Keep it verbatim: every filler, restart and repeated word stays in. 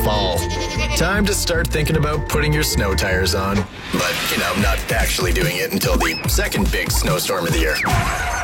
fall. Time to start thinking about putting your snow tires on. But, you know, not actually doing it until the second big snowstorm of the year.